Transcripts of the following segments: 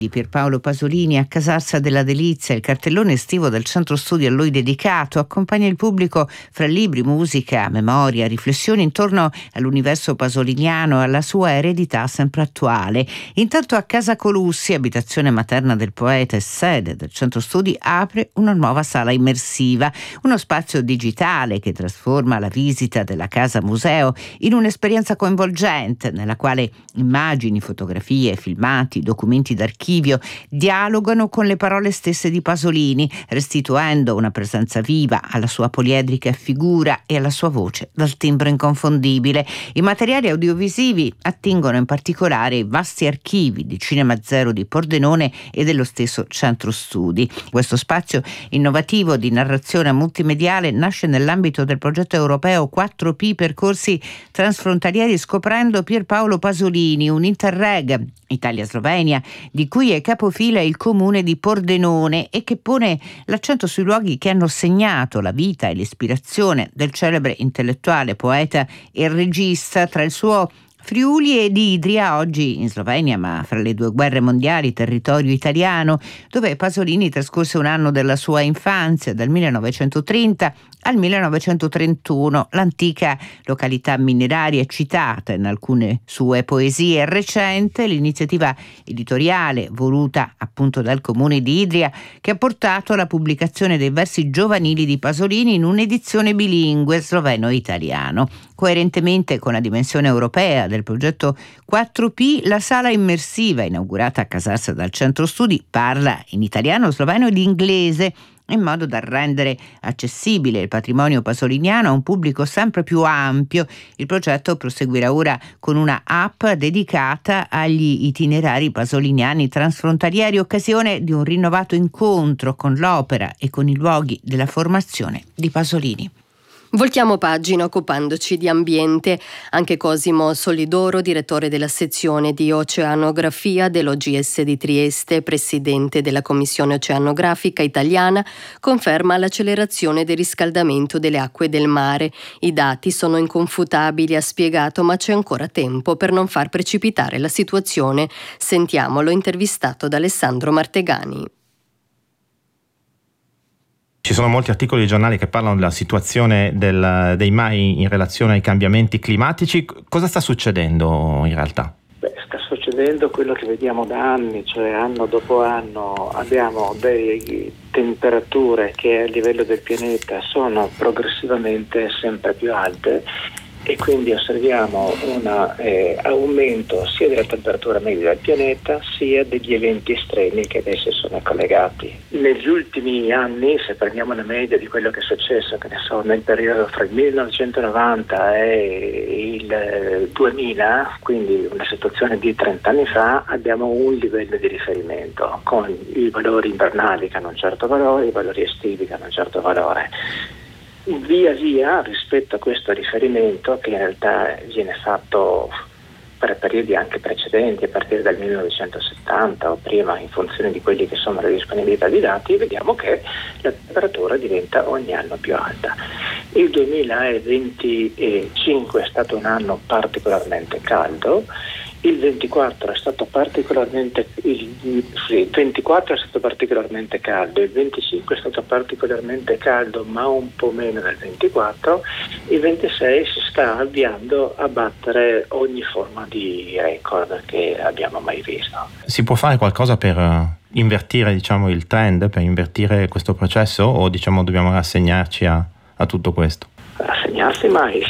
di Pierpaolo Pasolini a Casarsa della Delizia. Il cartellone estivo del centro studi a lui dedicato accompagna il pubblico fra libri, musica, memoria, riflessioni intorno all'universo pasoliniano e alla sua eredità sempre attuale. Intanto a Casa Colussi, abitazione materna del poeta e sede del centro studi, apre una nuova sala immersiva, uno spazio digitale che trasforma la visita della casa museo in un'esperienza coinvolgente nella quale immagini, fotografie, filmati, documenti d'archivio dialogano con le parole stesse di Pasolini, restituendo una presenza viva alla sua poliedrica figura e alla sua voce dal timbro inconfondibile. I materiali audiovisivi attingono in particolare ai vasti archivi di Cinema Zero di Pordenone e dello stesso centro studi. Questo spazio innovativo di narrazione multimediale nasce nell'ambito del progetto europeo 4P Percorsi Transfrontalieri Scoprendo Pierpaolo Pasolini, un interreg Italia-Slovenia di cui è capofila il comune di Pordenone e che pone l'accento sui luoghi che hanno segnato la vita e l'ispirazione del celebre intellettuale, poeta e regista. Tra il suo Friuli ed Idria, oggi in Slovenia ma fra le due guerre mondiali territorio italiano, dove Pasolini trascorse un anno della sua infanzia, dal 1930 al 1931. L'antica località mineraria è citata in alcune sue poesie. Recente l'iniziativa editoriale voluta appunto dal comune di Idria, che ha portato alla pubblicazione dei versi giovanili di Pasolini in un'edizione bilingue sloveno-italiano. Coerentemente con la dimensione europea del progetto 4P, la sala immersiva inaugurata a Casarsa dal centro studi parla in italiano, sloveno ed inglese, in modo da rendere accessibile il patrimonio pasoliniano a un pubblico sempre più ampio. Il progetto proseguirà ora con una app dedicata agli itinerari pasoliniani transfrontalieri, occasione di un rinnovato incontro con l'opera e con i luoghi della formazione di Pasolini. Voltiamo pagina occupandoci di ambiente. Anche Cosimo Solidoro, direttore della sezione di oceanografia dell'OGS di Trieste, presidente della Commissione Oceanografica Italiana, conferma l'accelerazione del riscaldamento delle acque del mare. I dati sono inconfutabili, ha spiegato, ma c'è ancora tempo per non far precipitare la situazione. Sentiamolo, intervistato da Alessandro Martegani. Ci sono molti articoli di giornali che parlano della situazione dei mari in relazione ai cambiamenti climatici. Cosa sta succedendo in realtà? Sta succedendo quello che vediamo da anni, cioè anno dopo anno abbiamo delle temperature che a livello del pianeta sono progressivamente sempre più alte e quindi osserviamo un aumento sia della temperatura media del pianeta sia degli eventi estremi che adesso sono collegati. Negli ultimi anni, se prendiamo la media di quello che è successo, che ne so, nel periodo fra il 1990 e il 2000, quindi una situazione di 30 anni fa, abbiamo un livello di riferimento con i valori invernali che hanno un certo valore, i valori estivi che hanno un certo valore. Via via rispetto a questo riferimento, che in realtà viene fatto per periodi anche precedenti, a partire dal 1970 o prima, in funzione di quelli che sono le disponibilità di dati, vediamo che la temperatura diventa ogni anno più alta. Il 2025 è stato un anno particolarmente caldo. Il 24 è stato particolarmente caldo, il 25 è stato particolarmente caldo ma un po' meno del 24, il 26 si sta avviando a battere ogni forma di record che abbiamo mai visto. Si può fare qualcosa per invertire, il trend, per invertire questo processo, o dobbiamo rassegnarci a tutto questo? Rassegnarsi mai.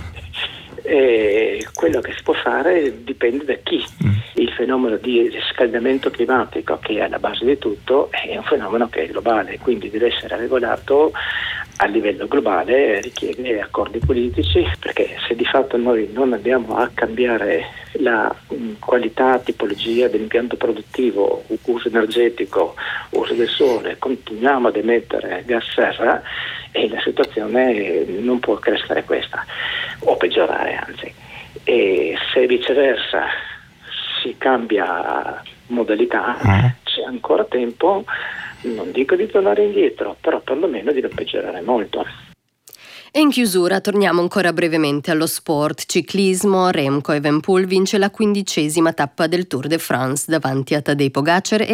Quello che si può fare dipende da chi. Il fenomeno di riscaldamento climatico, che è alla base di tutto, è un fenomeno che è globale, quindi deve essere regolato a livello globale, richiede accordi politici, perché se di fatto noi non andiamo a cambiare la qualità, tipologia dell'impianto produttivo, uso energetico, uso del sole, continuiamo ad emettere gas serra, e la situazione non può crescere questa, o peggiorare anzi. E se viceversa si cambia modalità, c'è ancora tempo, non dico di tornare indietro, però perlomeno di non peggiorare molto. E in chiusura torniamo ancora brevemente allo sport. Ciclismo, Remco Evenepoel vince la 15ª tappa del Tour de France davanti a Tadej Pogačar e